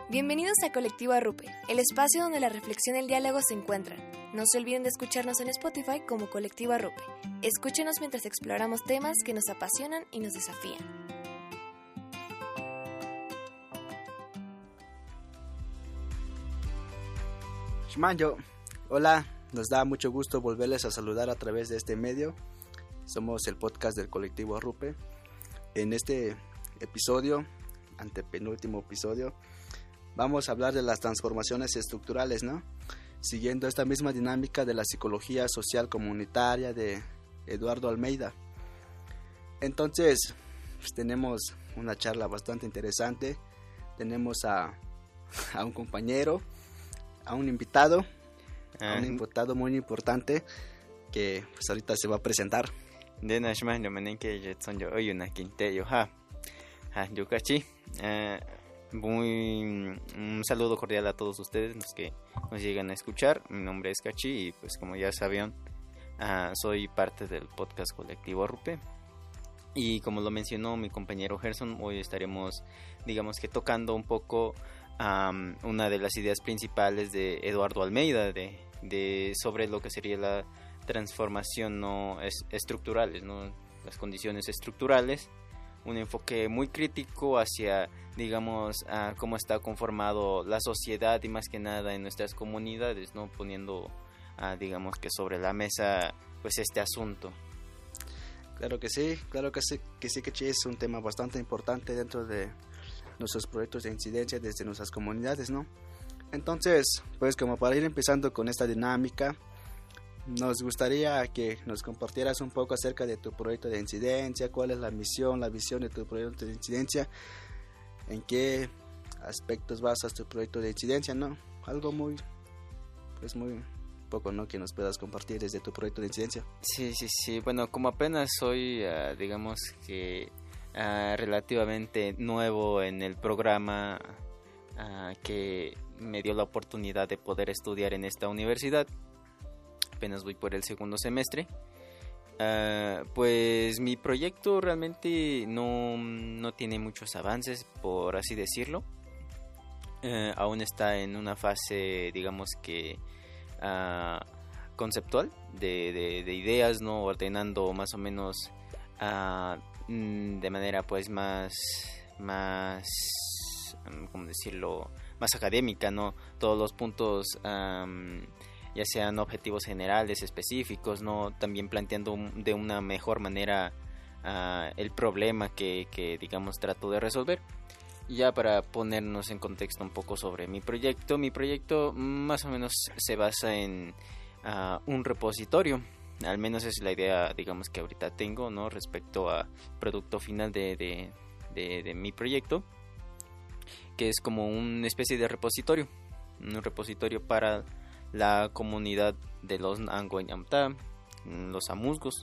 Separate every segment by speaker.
Speaker 1: Bienvenidos a Colectivo Arrupe, el espacio donde la reflexión y el diálogo se encuentran. No se olviden de escucharnos en Spotify como Colectivo Arrupe. Escúchenos mientras exploramos temas que nos apasionan y nos desafían.
Speaker 2: Shmanyo, hola, nos da mucho gusto volverles a saludar a través de este medio. Somos el podcast del Colectivo Arrupe. En este episodio, antepenúltimo episodio, vamos a hablar de las transformaciones estructurales, ¿no? Siguiendo esta misma dinámica de la psicología social comunitaria de Eduardo Almeida. Entonces, pues, tenemos una charla bastante interesante. Tenemos a un compañero, a un invitado, muy importante que pues ahorita se va a presentar.
Speaker 3: Un saludo cordial a todos ustedes los que nos llegan a escuchar. Mi nombre es Cachi y pues como ya sabían, soy parte del podcast Colectivo Arrupe. Y como lo mencionó mi compañero Gerson, hoy estaremos, digamos que tocando un poco una de las ideas principales de Eduardo Almeida de sobre lo que sería la transformación estructurales, ¿no? Las condiciones estructurales. Un enfoque muy crítico hacia, digamos, cómo está conformado la sociedad y más que nada en nuestras comunidades, ¿no? Poniendo, digamos que sobre la mesa, pues este asunto.
Speaker 2: Claro que sí, que es un tema bastante importante dentro de nuestros proyectos de incidencia desde nuestras comunidades, ¿no? Entonces, pues como para ir empezando con esta dinámica, nos gustaría que nos compartieras un poco acerca de tu proyecto de incidencia, cuál es la misión, la visión de tu proyecto de incidencia, en qué aspectos basas tu proyecto de incidencia, ¿no? Algo muy poco, ¿no? Que nos puedas compartir desde tu proyecto de incidencia.
Speaker 3: Sí. Bueno, como apenas soy, digamos que relativamente nuevo en el programa que me dio la oportunidad de poder estudiar en esta universidad, apenas voy por el segundo semestre, pues mi proyecto realmente no tiene muchos avances, por así decirlo. Aún está en una fase, digamos que conceptual de ideas, ¿no? Ordenando más o menos de manera pues más ¿cómo decirlo? Más académica, ¿no? Todos los puntos, ya sean objetivos generales, específicos, ¿no? También planteando de una mejor manera el problema que digamos trato de resolver. Ya para ponernos en contexto un poco sobre mi proyecto más o menos se basa en un repositorio. Al menos es la idea, digamos, que ahorita tengo, ¿no? Respecto a producto final de mi proyecto, que es como una especie de repositorio, un repositorio para la comunidad de los Angoñamta, los amuzgos,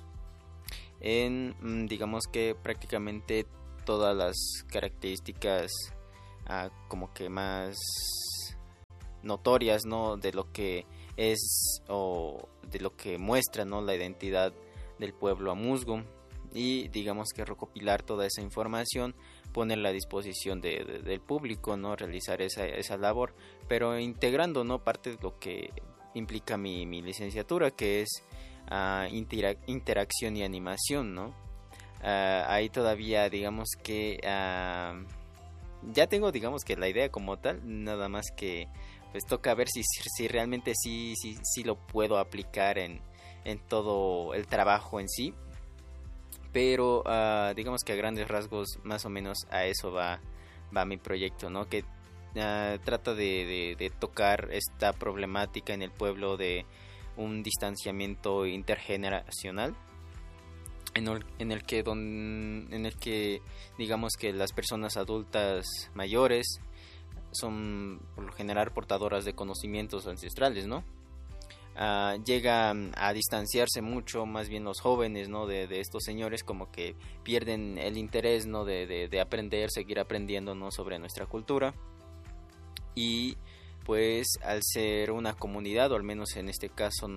Speaker 3: en digamos que prácticamente todas las características como que más notorias, ¿no? De lo que es o de lo que muestra, ¿no? La identidad del pueblo amuzgo, y digamos que recopilar toda esa información, ponerla a disposición del público, ¿no? Realizar esa labor, pero integrando, ¿no? Parte de lo que implica mi licenciatura, que es interacción y animación, ¿no? Ahí todavía digamos que ya tengo, digamos que la idea como tal, nada más que pues toca ver si realmente sí lo puedo aplicar en todo el trabajo en sí. Pero digamos que a grandes rasgos más o menos a eso va mi proyecto, ¿no? Que trata de tocar esta problemática en el pueblo de un distanciamiento intergeneracional, en el que digamos que las personas adultas mayores son por lo general portadoras de conocimientos ancestrales, ¿no? Llegan a distanciarse mucho, más bien los jóvenes, ¿no? de estos señores, como que pierden el interés, ¿no? de aprender, seguir aprendiendo, ¿no? Sobre nuestra cultura. Y pues al ser una comunidad, o al menos en este caso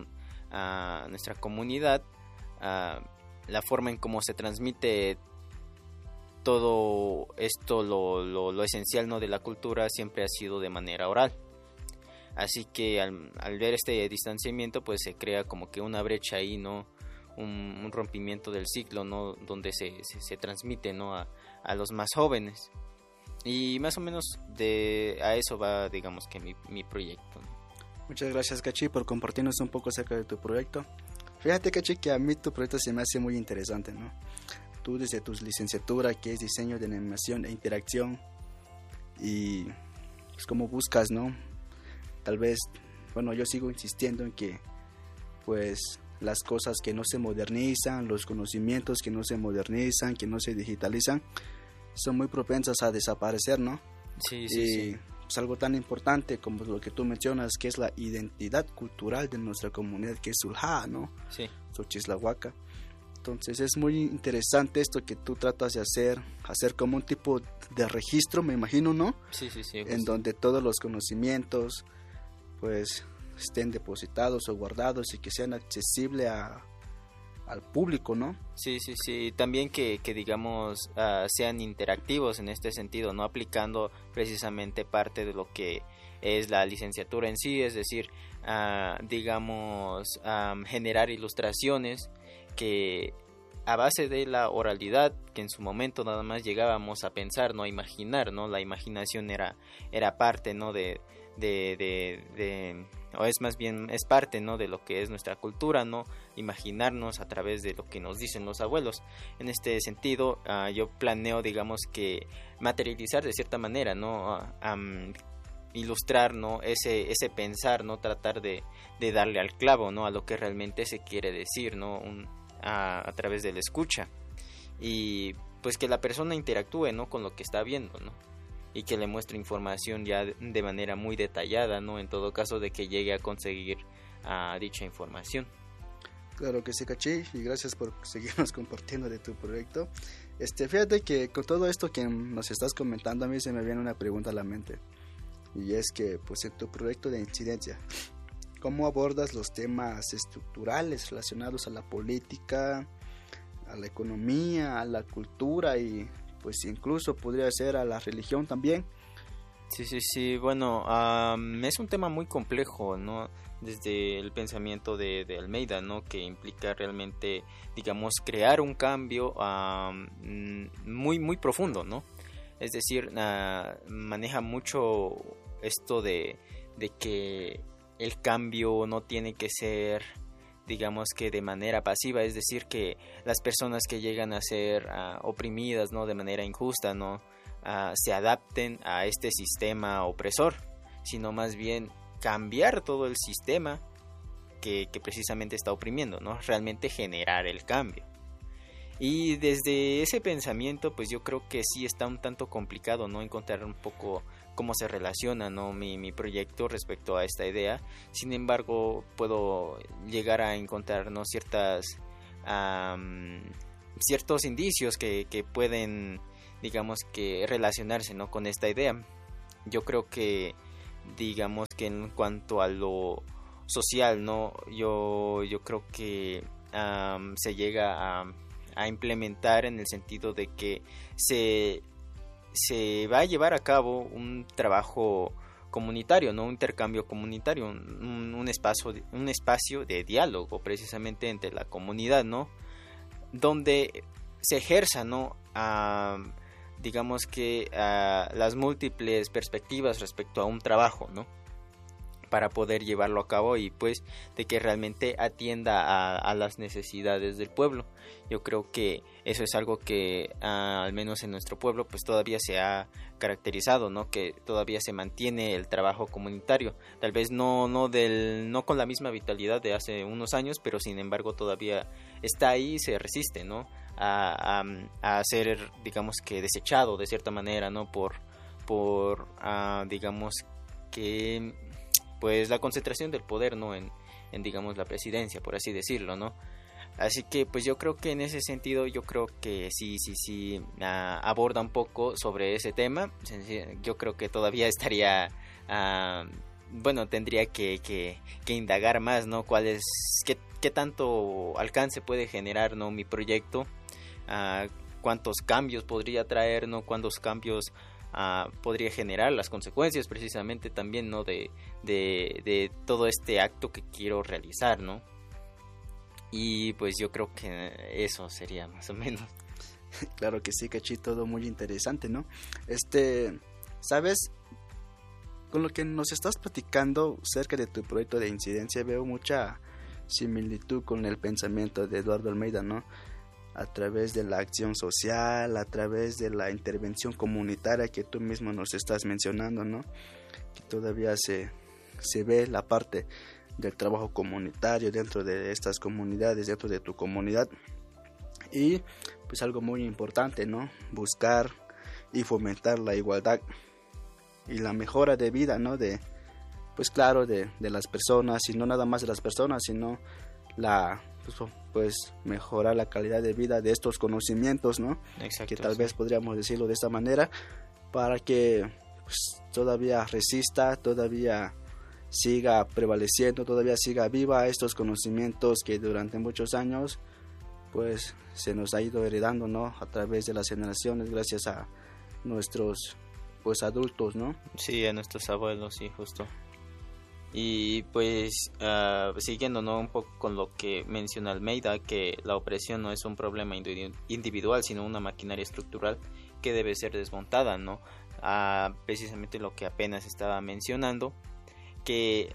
Speaker 3: nuestra comunidad, la forma en cómo se transmite todo esto, lo esencial, ¿no?, de la cultura siempre ha sido de manera oral. Así que al ver este distanciamiento, pues se crea como que una brecha ahí, ¿no?, un rompimiento del ciclo, ¿no?, donde se transmite, ¿no?, a los más jóvenes. Y más o menos a eso va, digamos, que mi proyecto, ¿no?
Speaker 2: Muchas gracias, Cachi, por compartirnos un poco acerca de tu proyecto. Fíjate, Cachi, que a mí tu proyecto se me hace muy interesante, ¿no? Tú desde tu licenciatura, que es diseño de animación e interacción, y pues cómo buscas, ¿no? Tal vez, bueno, yo sigo insistiendo en que pues las cosas que no se modernizan, los conocimientos que no se modernizan, que no se digitalizan, son muy propensas a desaparecer, ¿no?
Speaker 3: Sí.
Speaker 2: Pues algo tan importante como lo que tú mencionas, que es la identidad cultural de nuestra comunidad, que es Zulja, ¿no?
Speaker 3: Sí.
Speaker 2: Xochislahuaca. Entonces es muy interesante esto que tú tratas de hacer como un tipo de registro, me imagino, ¿no?
Speaker 3: Sí.
Speaker 2: En donde todos los conocimientos pues estén depositados o guardados y que sean accesibles al público, ¿no?
Speaker 3: Sí. También que digamos sean interactivos en este sentido, no aplicando precisamente parte de lo que es la licenciatura en sí, es decir, digamos generar ilustraciones que a base de la oralidad, que en su momento nada más llegábamos a pensar, no a imaginar, ¿no? La imaginación era parte, ¿no? O es más bien, es parte, ¿no?, de lo que es nuestra cultura, ¿no? Imaginarnos a través de lo que nos dicen los abuelos. En este sentido, yo planeo, digamos, que materializar de cierta manera, ¿no? Ilustrar, ¿no?, ese pensar, ¿no? Tratar de darle al clavo, ¿no?, a lo que realmente se quiere decir, ¿no? A través de la escucha. Y pues que la persona interactúe, ¿no?, con lo que está viendo, ¿no? Y que le muestre información ya de manera muy detallada, ¿no?, en todo caso de que llegue a conseguir dicha información.
Speaker 2: Claro que sí, Cachi, y gracias por seguirnos compartiendo de tu proyecto. Fíjate que con todo esto que nos estás comentando, a mí se me viene una pregunta a la mente, y es que pues en tu proyecto de incidencia, ¿cómo abordas los temas estructurales relacionados a la política, a la economía, a la cultura y pues incluso podría ser a la religión también?
Speaker 3: Sí, bueno, es un tema muy complejo, ¿no? Desde el pensamiento de Almeida, ¿no?, que implica realmente, digamos, crear un cambio muy profundo, ¿no? Es decir, maneja mucho esto de que el cambio no tiene que ser, digamos, que de manera pasiva, es decir, que las personas que llegan a ser oprimidas, ¿no?, de manera injusta, ¿no?, se adapten a este sistema opresor, sino más bien cambiar todo el sistema que precisamente está oprimiendo, ¿no?, realmente generar el cambio. Y desde ese pensamiento, pues yo creo que sí está un tanto complicado, ¿no?, encontrar un poco cómo se relaciona, ¿no?, mi proyecto respecto a esta idea. Sin embargo, puedo llegar a encontrar, ¿no?, ciertos indicios que pueden, digamos, que relacionarse, ¿no?, con esta idea. Yo creo que, digamos, que en cuanto a lo social, ¿no?, yo creo que se llega a implementar en el sentido de que se va a llevar a cabo un trabajo comunitario, ¿no?, un intercambio comunitario, un espacio de diálogo precisamente entre la comunidad, ¿no?, donde se ejerza, ¿no?, digamos que las múltiples perspectivas respecto a un trabajo, ¿no?, para poder llevarlo a cabo y pues de que realmente atienda a las necesidades del pueblo. Yo creo que eso es algo que al menos en nuestro pueblo pues todavía se ha caracterizado, ¿no?, que todavía se mantiene el trabajo comunitario, tal vez no con la misma vitalidad de hace unos años, pero sin embargo todavía está ahí y se resiste, ¿no?, a ser, digamos, que desechado de cierta manera, ¿no?, por digamos que pues la concentración del poder, ¿no?, en digamos la presidencia, por así decirlo, ¿no? Así que pues yo creo que en ese sentido yo creo que sí aborda un poco sobre ese tema. Yo creo que todavía estaría tendría que indagar más, ¿no?, qué tanto alcance puede generar, ¿no?, mi proyecto, cuántos cambios podría traer, ¿no? Cuántos cambios podría generar, las consecuencias precisamente también, ¿no? De todo este acto que quiero realizar, ¿no? Y pues yo creo que eso sería más o menos.
Speaker 2: Claro que sí, Cachi, todo muy interesante, ¿no? ¿Sabes? Con lo que nos estás platicando cerca de tu proyecto de incidencia, veo mucha similitud con el pensamiento de Eduardo Almeida, ¿no? A través de la acción social, a través de la intervención comunitaria que tú mismo nos estás mencionando, ¿no? Que todavía se ve la parte del trabajo comunitario dentro de estas comunidades, dentro de tu comunidad. Y pues algo muy importante, ¿no? Buscar y fomentar la igualdad y la mejora de vida, ¿no? Pues claro, de las personas, y no nada más de las personas, sino pues mejorar la calidad de vida de estos conocimientos, ¿no?
Speaker 3: Exacto,
Speaker 2: que tal vez podríamos decirlo de esta manera, para que pues, todavía resista, todavía siga prevaleciendo, todavía siga viva estos conocimientos que durante muchos años pues se nos ha ido heredando, ¿no? A través de las generaciones, gracias a nuestros pues adultos, ¿no?
Speaker 3: Sí, a nuestros abuelos, sí, justo. Y pues siguiendo, ¿no? Un poco con lo que menciona Almeida, que la opresión no es un problema individual, sino una maquinaria estructural que debe ser desmontada, ¿no? Precisamente lo que apenas estaba mencionando, que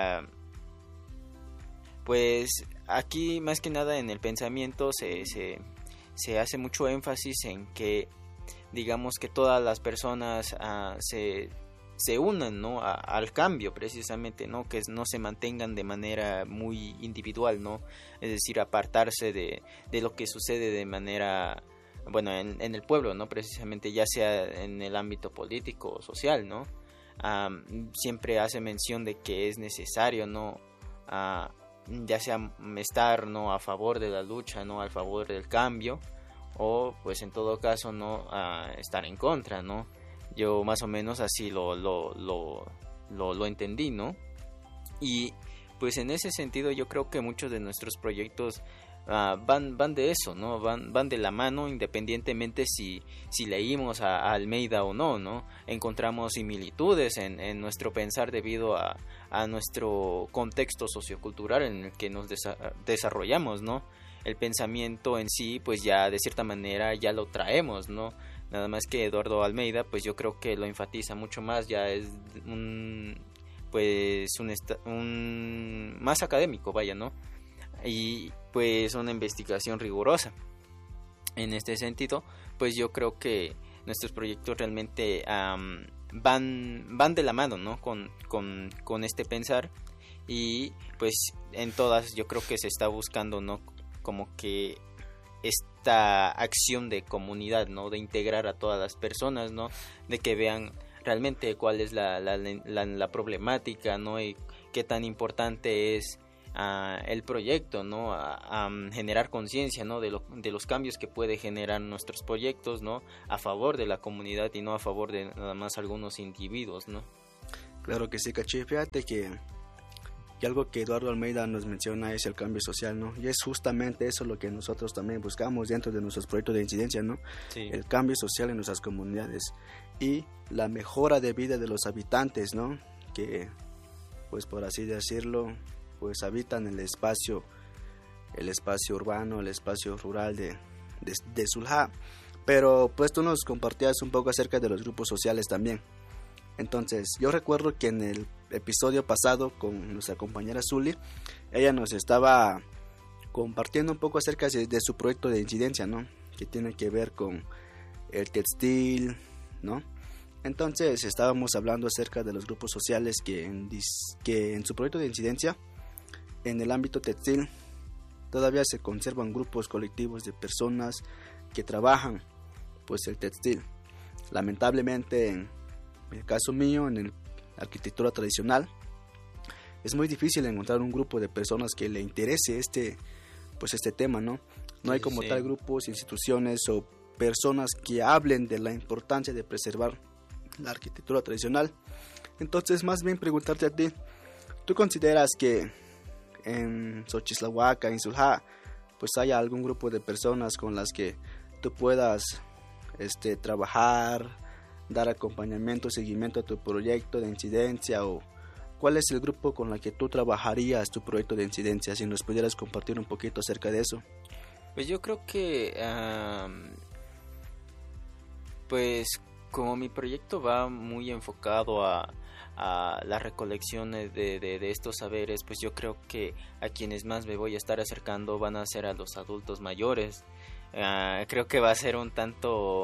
Speaker 3: pues aquí más que nada en el pensamiento se hace mucho énfasis en que digamos que todas las personas se unan, ¿no? Al cambio precisamente, ¿no? Que no se mantengan de manera muy individual, ¿no? Es decir, apartarse de lo que sucede de manera, bueno, en el pueblo, ¿no? Precisamente, ya sea en el ámbito político o social, ¿no? Siempre hace mención de que es necesario, ¿no? Ya sea estar, ¿no? A favor de la lucha, ¿no? A favor del cambio, o pues en todo caso, ¿no? Estar en contra, ¿no? Yo más o menos así lo entendí, ¿no? Y pues en ese sentido yo creo que muchos de nuestros proyectos van de eso, ¿no? Van de la mano, independientemente si leímos a Almeida o no, ¿no? Encontramos similitudes en nuestro pensar debido a nuestro contexto sociocultural en el que nos desarrollamos, ¿no? El pensamiento en sí, pues ya de cierta manera ya lo traemos, ¿no? Nada más que Eduardo Almeida, pues yo creo que lo enfatiza mucho más, ya es un más académico, vaya, ¿no? Y pues una investigación rigurosa. En este sentido, pues yo creo que nuestros proyectos realmente van de la mano, ¿no? Con este pensar, y pues en todas yo creo que se está buscando, ¿no? Como que esta acción de comunidad, ¿no? De integrar a todas las personas, ¿no? De que vean realmente cuál es la problemática, ¿no? Y qué tan importante es el proyecto, ¿no? Generar conciencia, ¿no? De los cambios que puede generar nuestros proyectos, ¿no? A favor de la comunidad y no a favor de nada más algunos individuos, ¿no?
Speaker 2: Claro que sí, Cachi. Fíjate que algo que Eduardo Almeida nos menciona es el cambio social, ¿no? Y es justamente eso lo que nosotros también buscamos dentro de nuestros proyectos de incidencia, ¿no?
Speaker 3: Sí.
Speaker 2: El cambio social en nuestras comunidades y la mejora de vida de los habitantes, ¿no? Que, pues por así decirlo, pues habitan el espacio urbano, el espacio rural de Zulja. Pero pues tú nos compartías un poco acerca de los grupos sociales también. Entonces, yo recuerdo que en el episodio pasado con nuestra compañera Zuli, ella nos estaba compartiendo un poco acerca de su proyecto de incidencia, ¿no? Que tiene que ver con el textil, ¿no? Entonces, estábamos hablando acerca de los grupos sociales que en su proyecto de incidencia, en el ámbito textil, todavía se conservan grupos colectivos de personas que trabajan, pues, el textil. Lamentablemente, en el caso mío, en la arquitectura tradicional, es muy difícil encontrar un grupo de personas que le interese este tema, ¿no? No hay como tal grupos, instituciones o personas que hablen de la importancia de preservar la arquitectura tradicional. Entonces, más bien preguntarte a ti, ¿tú consideras que en Xochislahuaca, en Zulja, pues haya algún grupo de personas con las que tú puedas trabajar, dar acompañamiento, seguimiento a tu proyecto de incidencia? ¿O cuál es el grupo con el que tú trabajarías tu proyecto de incidencia? Si nos pudieras compartir un poquito acerca de eso.
Speaker 3: Pues yo creo que pues como mi proyecto va muy enfocado a las recolecciones de estos saberes, pues yo creo que a quienes más me voy a estar acercando van a ser a los adultos mayores. Creo que va a ser un tanto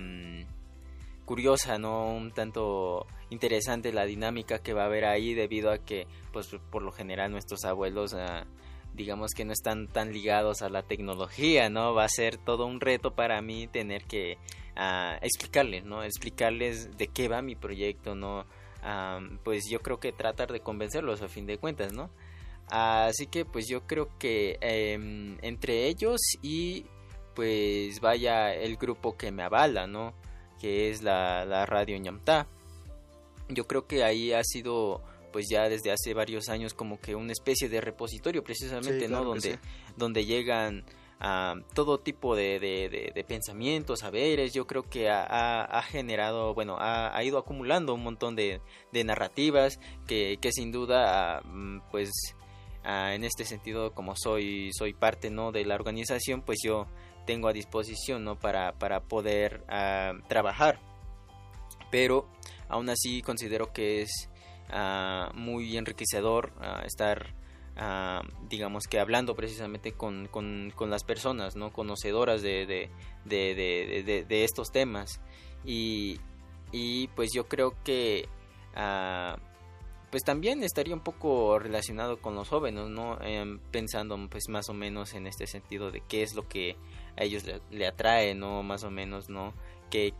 Speaker 3: curiosa, ¿no? Un tanto interesante la dinámica que va a haber ahí, debido a que pues por lo general nuestros abuelos digamos que no están tan ligados a la tecnología, ¿no? Va a ser todo un reto para mí tener que explicarles, ¿no? Explicarles de qué va mi proyecto, ¿no? Pues yo creo que tratar de convencerlos a fin de cuentas, ¿no? Así que pues yo creo que entre ellos y pues vaya el grupo que me avala, ¿no? Que es la Radio Ñamtá. Yo creo que ahí ha sido pues ya desde hace varios años como que una especie de repositorio precisamente, sí, claro, ¿no? Donde llegan todo tipo de pensamientos, saberes. Yo creo que ha generado, bueno, ha ido acumulando un montón de narrativas que sin duda pues en este sentido, como soy parte, ¿no? de la organización, pues yo tengo a disposición, ¿no? para poder trabajar, pero aún así considero que es muy enriquecedor estar digamos que hablando precisamente con las personas, ¿no? conocedoras de estos temas, y pues yo creo que pues también estaría un poco relacionado con los jóvenes, ¿no? Pensando pues más o menos en este sentido de qué es lo que a ellos le atrae, ¿no? Más o menos, ¿no? qué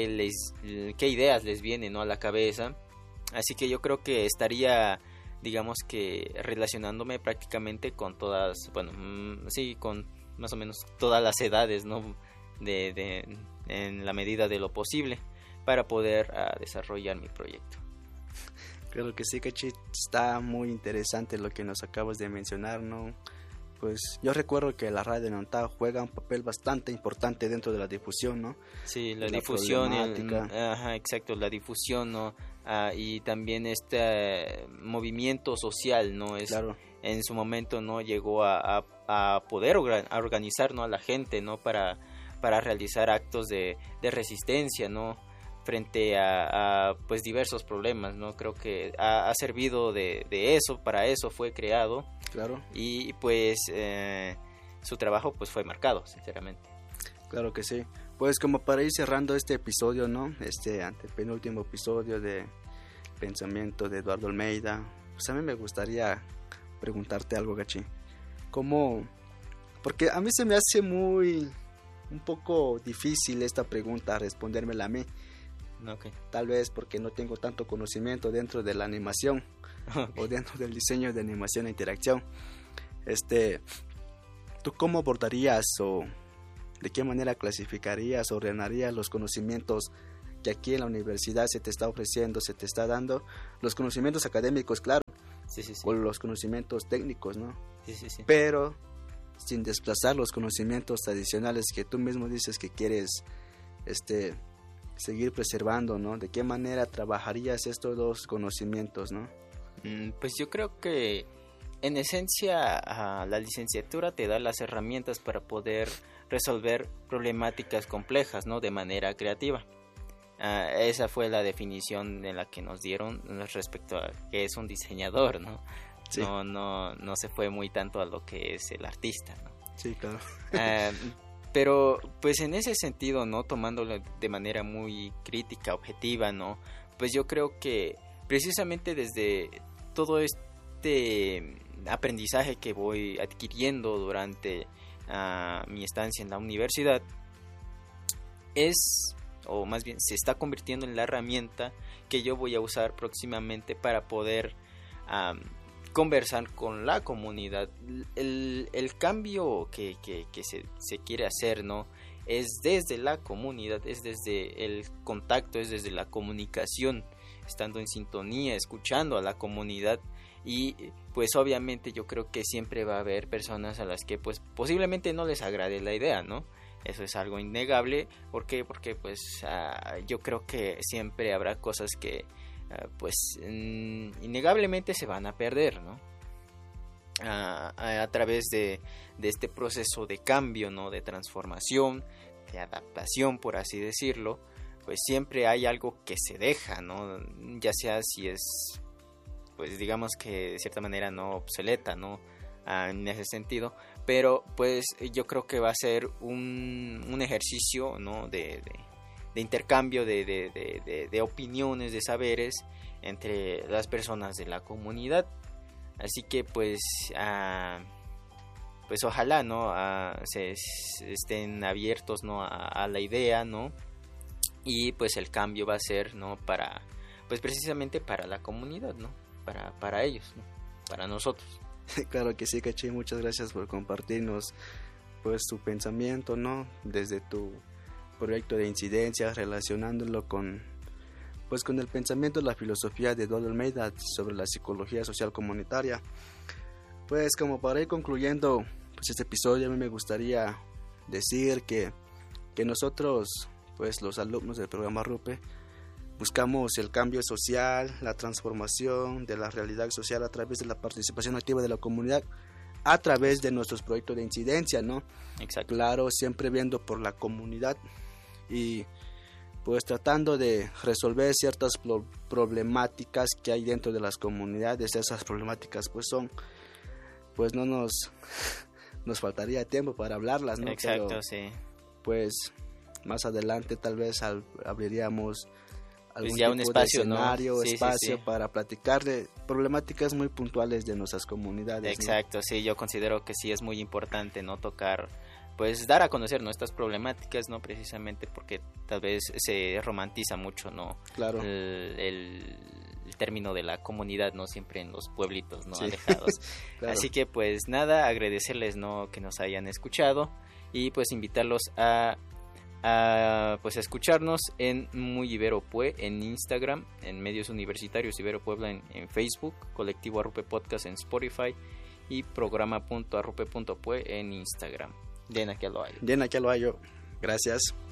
Speaker 3: ideas les vienen, ¿no? a la cabeza. Así que yo creo que estaría, digamos que relacionándome prácticamente con todas, bueno, sí, con más o menos todas las edades, ¿no? En la medida de lo posible, para poder desarrollar mi proyecto.
Speaker 2: Creo que sí, Cachi, está muy interesante lo que nos acabas de mencionar, ¿no? Pues yo recuerdo que la Radio Ñamtá juega un papel bastante importante dentro de la difusión, ¿no?
Speaker 3: Sí, la difusión, exacto, la difusión, ¿no? Y también este movimiento social, ¿no? Claro. En su momento, ¿no? Llegó a poder organizar, ¿no? a la gente, ¿no? Para realizar actos de resistencia, ¿no? Frente a pues diversos problemas, ¿no? Creo que ha servido de eso, para eso fue creado.
Speaker 2: Claro.
Speaker 3: Y pues su trabajo pues fue marcado, sinceramente.
Speaker 2: Claro que sí. Pues como para ir cerrando este episodio, ¿no? Antepenúltimo episodio de Pensamiento de Eduardo Almeida, pues a mí me gustaría preguntarte algo, Gachi. ¿Cómo? Porque a mí se me hace un poco difícil esta pregunta, respondérmela a mí.
Speaker 3: Okay.
Speaker 2: Tal vez porque no tengo tanto conocimiento dentro de la animación o dentro del diseño de animación e interacción. ¿Tú cómo abordarías o de qué manera clasificarías o ordenarías los conocimientos que aquí en la universidad se te está ofreciendo, se te está dando? Los conocimientos académicos, claro,
Speaker 3: sí.
Speaker 2: O los conocimientos técnicos, ¿no?
Speaker 3: Sí.
Speaker 2: Pero sin desplazar los conocimientos tradicionales que tú mismo dices que quieres seguir preservando, ¿no? ¿De qué manera trabajarías estos dos conocimientos, no?
Speaker 3: Pues yo creo que en esencia la licenciatura te da las herramientas para poder resolver problemáticas complejas, ¿no? De manera creativa. Esa fue la definición en la que nos dieron respecto a qué es un diseñador, ¿no? Sí. No se fue muy tanto a lo que es el artista, ¿no?
Speaker 2: Sí, claro.
Speaker 3: Pero pues en ese sentido, ¿no? Tomándolo de manera muy crítica, objetiva, ¿no? Pues yo creo que precisamente desde todo este aprendizaje que voy adquiriendo durante mi estancia en la universidad, o más bien se está convirtiendo en la herramienta que yo voy a usar próximamente para poder conversar con la comunidad. El cambio que se quiere hacer, ¿no? Es desde la comunidad, es desde el contacto, es desde la comunicación, estando en sintonía, escuchando a la comunidad. Y pues obviamente yo creo que siempre va a haber personas a las que pues posiblemente no les agrade la idea, ¿no? Eso es algo innegable. ¿Por qué? Porque pues yo creo que siempre habrá cosas que pues innegablemente se van a perder, ¿no? A través de este proceso de cambio, ¿no? De transformación, de adaptación, por así decirlo, pues siempre hay algo que se deja, ¿no? Ya sea si es, pues digamos que de cierta manera no obsoleta, ¿no? En ese sentido, pero pues yo creo que va a ser un ejercicio, ¿no? de intercambio de opiniones, de saberes entre las personas de la comunidad. Así que pues pues ojalá, ¿no? Se estén abiertos, ¿no? a la idea, ¿no? Y pues el cambio va a ser, ¿no? Para, pues precisamente para la comunidad, ¿no? Para ellos, ¿no? Para nosotros.
Speaker 2: Claro que sí, Cachi, muchas gracias por compartirnos pues tu pensamiento, ¿no? Desde tu proyecto de incidencia, relacionándolo con pues con el pensamiento, la filosofía de Eduardo Almeida sobre la psicología social comunitaria. Pues como para ir concluyendo pues este episodio, a mí me gustaría decir que nosotros, pues los alumnos del programa RUPE, buscamos el cambio social, la transformación de la realidad social a través de la participación activa de la comunidad, a través de nuestros proyectos de incidencia, ¿no?
Speaker 3: Exacto.
Speaker 2: Claro, siempre viendo por la comunidad y pues tratando de resolver ciertas problemáticas que hay dentro de las comunidades. Esas problemáticas pues son, pues no nos faltaría tiempo para hablarlas, ¿no?
Speaker 3: Exacto,
Speaker 2: pero,
Speaker 3: sí.
Speaker 2: Pues más adelante tal vez abriríamos algún
Speaker 3: pues ya un
Speaker 2: tipo
Speaker 3: espacio,
Speaker 2: de escenario,
Speaker 3: ¿no? Sí,
Speaker 2: espacio
Speaker 3: sí.
Speaker 2: para platicar de problemáticas muy puntuales de nuestras comunidades.
Speaker 3: Exacto, ¿no? Sí, yo considero que sí es muy importante, ¿no? Tocar, pues dar a conocer nuestras problemáticas, ¿no? Precisamente porque tal vez se romantiza mucho, ¿no?
Speaker 2: Claro.
Speaker 3: El término de la comunidad, ¿no? Siempre en los pueblitos, ¿no?
Speaker 2: Sí.
Speaker 3: Alejados.
Speaker 2: Claro.
Speaker 3: Así que pues nada, agradecerles, ¿no? Que nos hayan escuchado y pues invitarlos a pues a escucharnos en Muy Ibero Pue en Instagram, en Medios Universitarios Ibero Puebla en Facebook, Colectivo Arrupe Podcast en Spotify y programa.arrupe.pue en Instagram. Llena que lo hay.
Speaker 2: Gracias.